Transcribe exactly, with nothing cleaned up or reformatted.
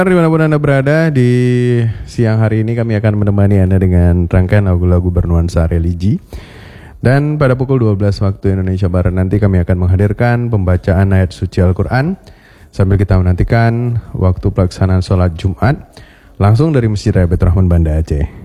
Dimanapun Anda berada, di siang hari ini kami akan menemani Anda dengan rangkaian lagu-lagu bernuansa religi. Dan pada pukul dua belas waktu Indonesia Barat nanti kami akan menghadirkan pembacaan ayat suci Al-Quran sambil kita menantikan waktu pelaksanaan sholat Jumat langsung dari Masjid Raya Baitur Rahman Banda Aceh.